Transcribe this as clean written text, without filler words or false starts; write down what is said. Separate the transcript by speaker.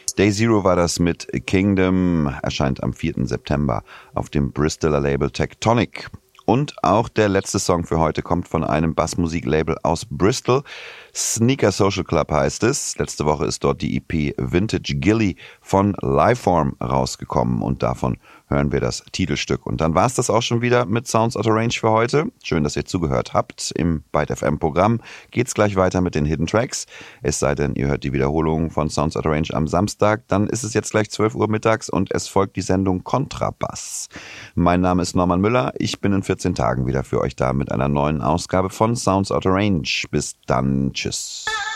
Speaker 1: Day Zero war das mit Kingdom, erscheint am 4. September auf dem Bristoler Label Tectonic. Und auch der letzte Song für heute kommt von einem Bassmusiklabel aus Bristol. Sneaker Social Club heißt es. Letzte Woche ist dort die EP Vintage Gilly von Lifeform rausgekommen und davon hören wir das Titelstück. Und dann war es das auch schon wieder mit Sounds Out of Range für heute. Schön, dass ihr zugehört habt. Im Byte FM Programm geht's gleich weiter mit den Hidden Tracks. Es sei denn, ihr hört die Wiederholung von Sounds Out of Range am Samstag. Dann ist es jetzt gleich 12 Uhr mittags und es folgt die Sendung Kontrabass. Mein Name ist Norman Müller. Ich bin in 14 Tagen wieder für euch da mit einer neuen Ausgabe von Sounds Out of Range. Bis dann. Tschüss.